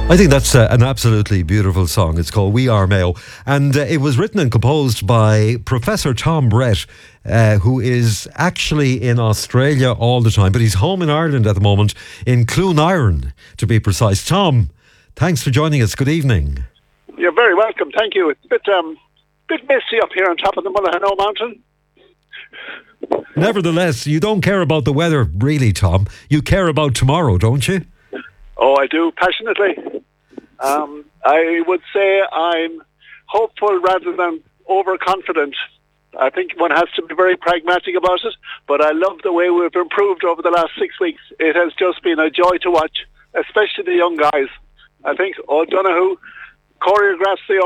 I think that's an absolutely beautiful song. It's called We Are Mayo. And it was written and composed by Professor Tom Brett, who is actually in Australia all the time, but he's home in Ireland at the moment, in Clonairon, to be precise. Tom, thanks for joining us. Good evening. You're very welcome. Thank you. It's a bit misty up here on top of the Mullaghano Mountain. Nevertheless, you don't care about the weather, really, Tom. You care about tomorrow, don't you? Oh, I do, passionately. I would say I'm hopeful rather than overconfident. I think one has to be very pragmatic about it, but I love the way we've improved over the last 6 weeks. It has just been a joy to watch, especially the young guys. I think O'Donoghue choreographs the